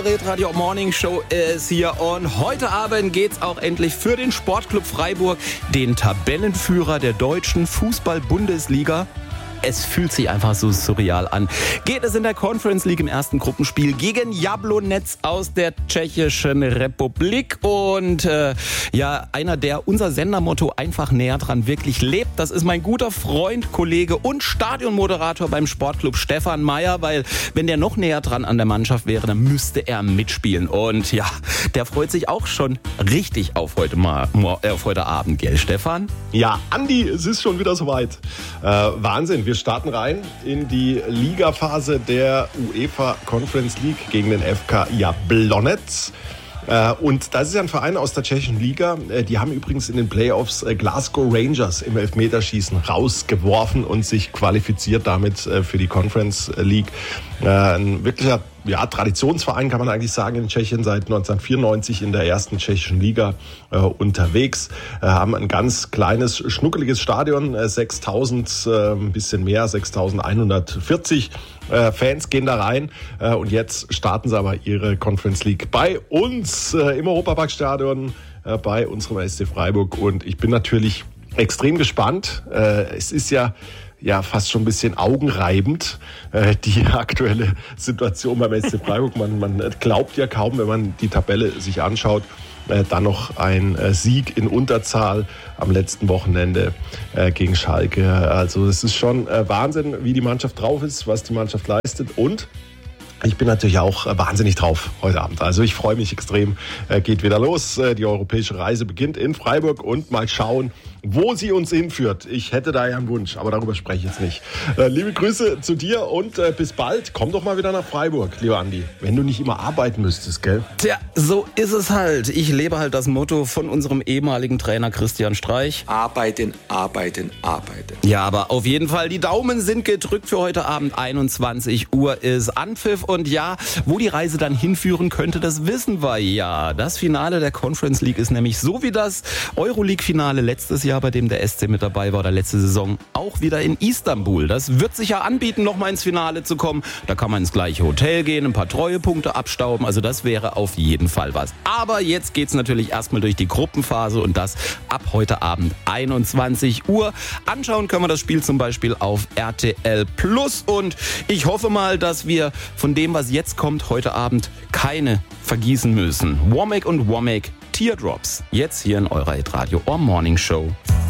Eure Radio Morning Show ist hier und heute Abend geht's auch endlich für den Sportclub Freiburg, den Tabellenführer der deutschen Fußball-Bundesliga. Es fühlt sich einfach so surreal an. Geht es in der Conference League im ersten Gruppenspiel gegen Jablonec aus der Tschechischen Republik. Und einer, der unser Sendermotto einfach näher dran wirklich lebt, das ist mein guter Freund, Kollege und Stadionmoderator beim Sportclub Stefan Meyer. Weil wenn der noch näher dran an der Mannschaft wäre, dann müsste er mitspielen. Und ja, der freut sich auch schon richtig auf heute Abend, gell Stefan? Ja, Andi, es ist schon wieder soweit. Wahnsinn. Wir starten rein in die Ligaphase der UEFA Conference League gegen den FK Jablonec. Und das ist ja ein Verein aus der tschechischen Liga. Die haben übrigens in den Playoffs Glasgow Rangers im Elfmeterschießen rausgeworfen und sich qualifiziert damit für die Conference League. Ein wirklicher Traditionsverein kann man eigentlich sagen in Tschechien, seit 1994 in der ersten tschechischen Liga unterwegs. Haben ein ganz kleines, schnuckeliges Stadion, 6.000, ein bisschen mehr, 6.140 Fans gehen da rein. Und jetzt starten sie aber ihre Conference League bei uns im Europaparkstadion, bei unserem SC Freiburg. Und ich bin natürlich extrem gespannt. Es ist ja fast schon ein bisschen augenreibend, die aktuelle Situation beim SC Freiburg. Man glaubt ja kaum, wenn man die Tabelle sich anschaut. Dann noch ein Sieg in Unterzahl am letzten Wochenende gegen Schalke. Also es ist schon Wahnsinn, wie die Mannschaft drauf ist, was die Mannschaft leistet. Und ich bin natürlich auch wahnsinnig drauf heute Abend. Also ich freue mich extrem. Geht wieder los. Die europäische Reise beginnt in Freiburg und mal schauen, wo sie uns hinführt. Ich hätte da ja einen Wunsch, aber darüber spreche ich jetzt nicht. Liebe Grüße zu dir und bis bald. Komm doch mal wieder nach Freiburg, lieber Andi. Wenn du nicht immer arbeiten müsstest, gell? Tja, so ist es halt. Ich lebe halt das Motto von unserem ehemaligen Trainer Christian Streich. Arbeiten, arbeiten, arbeiten. Ja, aber auf jeden Fall, die Daumen sind gedrückt für heute Abend. 21 Uhr ist Anpfiff. Und ja, wo die Reise dann hinführen könnte, das wissen wir ja. Das Finale der Conference League ist nämlich so wie das Euroleague-Finale letztes Jahr, bei dem der SC mit dabei war, oder letzte Saison, auch wieder in Istanbul. Das wird sich ja anbieten, noch mal ins Finale zu kommen. Da kann man ins gleiche Hotel gehen, ein paar Treuepunkte abstauben. Also das wäre auf jeden Fall was. Aber jetzt geht's natürlich erstmal durch die Gruppenphase und das ab heute Abend 21 Uhr. Anschauen können wir das Spiel zum Beispiel auf RTL Plus. Und ich hoffe mal, dass wir von dem, was jetzt kommt, heute Abend keine vergießen müssen. Womack und Womack, Teardrops. Jetzt hier in eurer Hit Radio Morning Show.